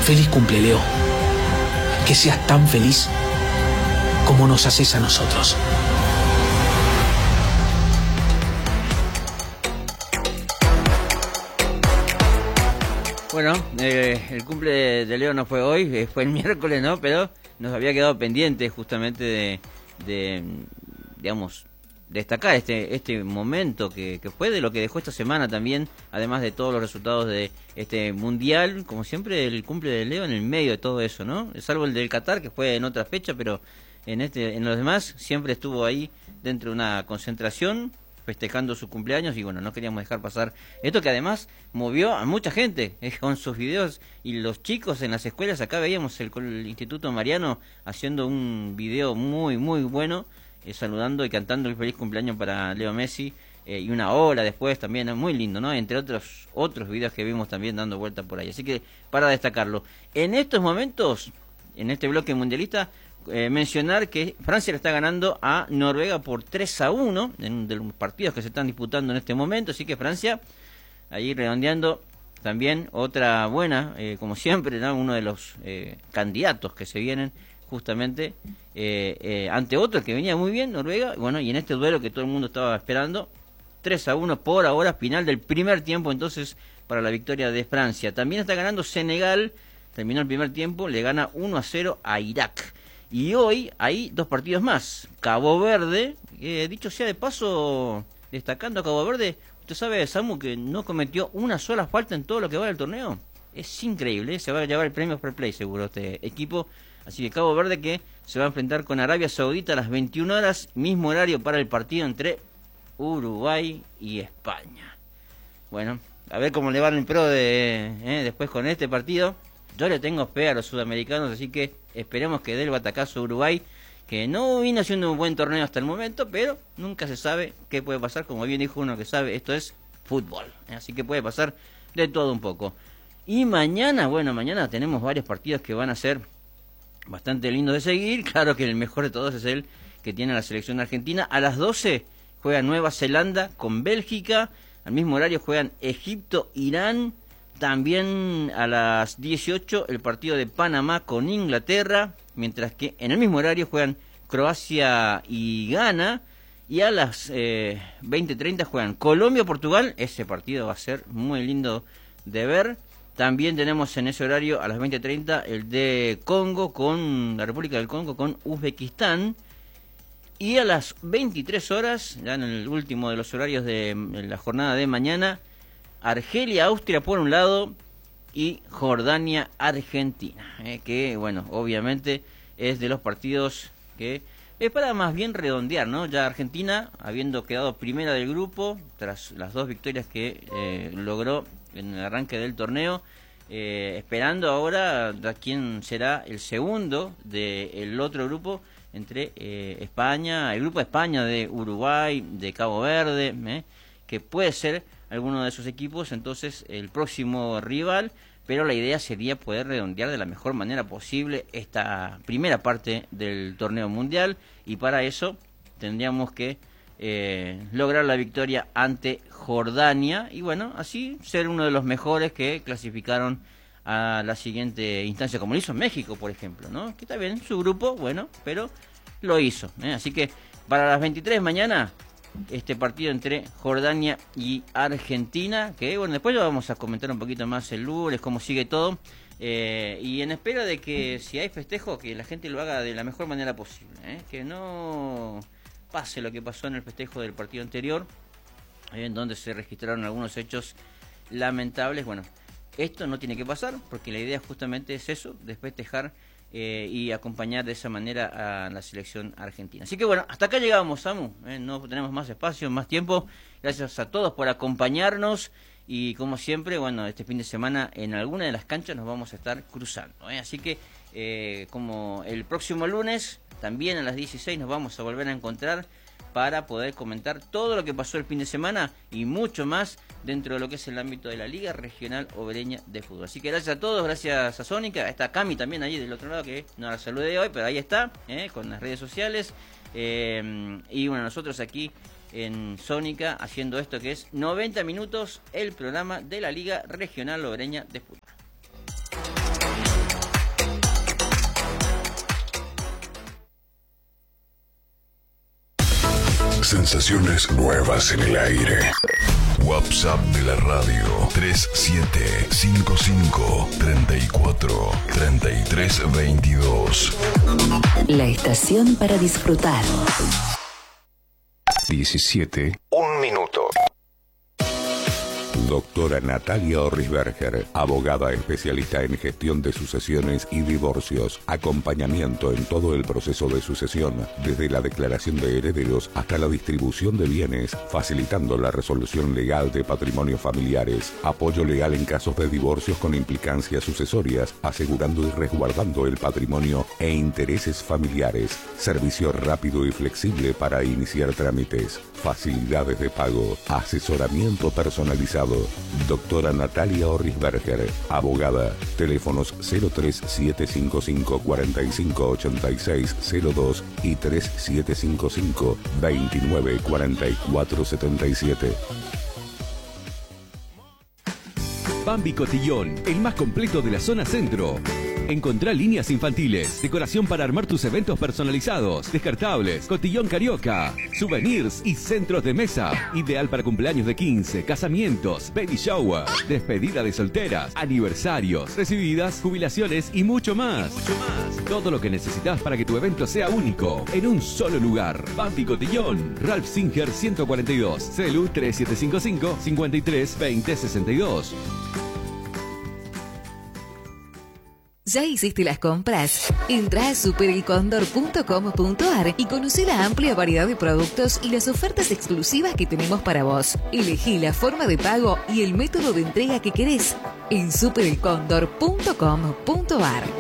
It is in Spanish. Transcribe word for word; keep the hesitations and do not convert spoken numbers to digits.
Feliz cumple, Leo. Que seas tan feliz como nos haces a nosotros. Bueno, eh, el cumple de, de Leo no fue hoy, eh, fue el miércoles, ¿no? Pero nos había quedado pendiente justamente de, de digamos, destacar este este momento que, que fue de lo que dejó esta semana también, además de todos los resultados de este mundial. Como siempre, el cumple de Leo en el medio de todo eso, ¿no? Salvo el del Qatar, que fue en otra fecha, pero en este en los demás siempre estuvo ahí dentro de una concentración, festejando su cumpleaños. Y bueno, no queríamos dejar pasar esto, que además movió a mucha gente eh, con sus videos. Y los chicos en las escuelas, acá veíamos el, el Instituto Mariano haciendo un video muy muy bueno, eh, saludando y cantando el feliz cumpleaños para Leo Messi, eh, y una hora después también, eh, muy lindo, ¿no? Entre otros otros videos que vimos también dando vuelta por ahí. Así que para destacarlo en estos momentos, en este bloque mundialista, Eh, mencionar que Francia le está ganando a Noruega por tres a uno en uno de los partidos que se están disputando en este momento. Así que Francia, ahí redondeando también otra buena, eh, como siempre, ¿no? Uno de los eh, candidatos que se vienen justamente eh, eh, ante otro que venía muy bien, Noruega. Bueno, y en este duelo que todo el mundo estaba esperando, tres a uno por ahora, final del primer tiempo entonces para la victoria de Francia. También está ganando Senegal, terminó el primer tiempo, le gana uno a cero a Irak. Y hoy hay dos partidos más. Cabo Verde, eh, dicho sea de paso, destacando a Cabo Verde, usted sabe, Samu, que no cometió una sola falta en todo lo que va del torneo. Es increíble, ¿eh? Se va a llevar el premio Fair Play seguro este equipo. Así que Cabo Verde, que se va a enfrentar con Arabia Saudita a las veintiuna horas, mismo horario para el partido entre Uruguay y España. Bueno, a ver cómo le van en pro de, eh, después con este partido. Yo le tengo fe a los sudamericanos, así que esperemos que dé el batacazo a Uruguay, que no vino haciendo un buen torneo hasta el momento, pero nunca se sabe qué puede pasar. Como bien dijo uno que sabe, esto es fútbol, así que puede pasar de todo un poco. Y mañana, bueno, mañana tenemos varios partidos que van a ser bastante lindos de seguir. Claro que el mejor de todos es el que tiene la selección argentina. A las doce juega Nueva Zelanda con Bélgica, al mismo horario juegan Egipto, Irán. También a las dieciocho el partido de Panamá con Inglaterra, mientras que en el mismo horario juegan Croacia y Ghana. Y a las eh, veinte treinta juegan Colombia-Portugal. Ese partido va a ser muy lindo de ver. También tenemos en ese horario a las veinte treinta el de Congo con la República del Congo con Uzbekistán. Y a las veintitrés horas, ya en el último de los horarios de la jornada de mañana, Argelia-Austria por un lado y Jordania-Argentina, eh, que bueno, obviamente es de los partidos que es para más bien redondear, ¿no? Ya Argentina, habiendo quedado primera del grupo, tras las dos victorias que eh, logró en el arranque del torneo, eh, esperando ahora a quién será el segundo del otro grupo, entre eh, España, el grupo de España, de Uruguay, de Cabo Verde, eh, que puede ser alguno de esos equipos, entonces el próximo rival. Pero la idea sería poder redondear de la mejor manera posible esta primera parte del torneo mundial, y para eso tendríamos que eh, lograr la victoria ante Jordania y bueno, así ser uno de los mejores que clasificaron a la siguiente instancia, como lo hizo México, por ejemplo, ¿no? Que está bien, su grupo, bueno, pero lo hizo, ¿eh? Así que para las veintitrés mañana este partido entre Jordania y Argentina, que bueno, después lo vamos a comentar un poquito más el lunes, cómo sigue todo, eh, y en espera de que si hay festejo, que la gente lo haga de la mejor manera posible, ¿eh? Que no pase lo que pasó en el festejo del partido anterior, eh, en donde se registraron algunos hechos lamentables. Bueno, esto no tiene que pasar, porque la idea justamente es eso, de festejar Eh, y acompañar de esa manera a la selección argentina. Así que bueno, hasta acá llegamos, Samu, ¿eh? No tenemos más espacio, más tiempo. Gracias a todos por acompañarnos y como siempre, bueno, este fin de semana en alguna de las canchas nos vamos a estar cruzando, ¿eh? Así que eh, como el próximo lunes, también a las dieciséis nos vamos a volver a encontrar para poder comentar todo lo que pasó el fin de semana y mucho más dentro de lo que es el ámbito de la Liga Regional Obereña de Fútbol. Así que gracias a todos, gracias a Sónica, está Cami también allí del otro lado, que no la saludé hoy, pero ahí está, eh, con las redes sociales, eh, y bueno, nosotros aquí en Sónica haciendo esto que es noventa minutos, el programa de la Liga Regional Obereña de Fútbol. sensaciones nuevas en el aire. WhatsApp de la radio tres siete cinco cinco, tres cuatro, tres tres dos dos. La estación para disfrutar. diecisiete, un minuto. Doctora Natalia Orrisberger, abogada especialista en gestión de sucesiones y divorcios, acompañamiento en todo el proceso de sucesión, desde la declaración de herederos hasta la distribución de bienes, facilitando la resolución legal de patrimonios familiares, apoyo legal en casos de divorcios con implicancias sucesorias, asegurando y resguardando el patrimonio e intereses familiares, servicio rápido y flexible para iniciar trámites, facilidades de pago, asesoramiento personalizado. Doctora Natalia Orrisberger, abogada. Teléfonos cero tres siete cinco cinco, cuatro cinco ocho seis cero dos y tres siete cinco cinco, veintinueve cuarenta y cuatro setenta y siete. Bambi Cotillón, el más completo de la zona centro. Encontrá líneas infantiles, decoración para armar tus eventos personalizados, descartables, cotillón carioca, souvenirs y centros de mesa. Ideal para cumpleaños de quince, casamientos, baby shower, despedida de solteras, aniversarios, recibidas, jubilaciones y mucho más. Mucho más. Todo lo que necesitas para que tu evento sea único, en un solo lugar. Bambi Cotillón, Ralph Singer ciento cuarenta y dos, Celu tres siete cinco cinco, cincuenta y tres veinte sesenta y dos. ¿Ya hiciste las compras? Entrá a super el cóndor punto com punto ar y conoce la amplia variedad de productos y las ofertas exclusivas que tenemos para vos. Elegí la forma de pago y el método de entrega que querés en super el cóndor punto com punto ar.